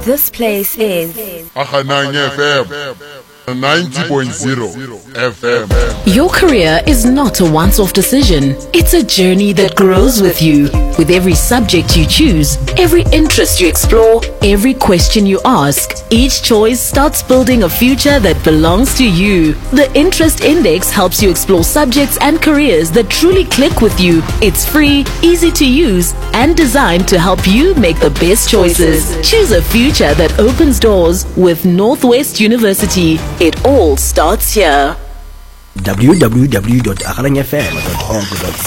This place is Akhananya FM 90.0 FM. Your career is not a once-off decision. It's a journey that grows with you. With every subject you choose, every interest you explore, every question you ask, each choice starts building a future that belongs to you. The Interest Index helps you explore subjects and careers that truly click with you. It's free, easy to use, and designed to help you make the best choices. Choose a future that opens doors with Northwest University. It all starts here. www.akhananyafm.org.